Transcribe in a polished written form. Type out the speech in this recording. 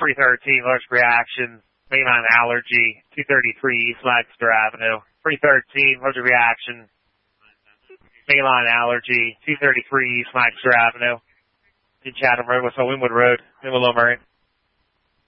313, allergic reaction, mainline allergy, 233 East Lancaster Avenue. 313, allergic reaction, mainline allergy, 233 East Lancaster Avenue. In Chatham Road, West Winwood Road, Winwood, Low Murray.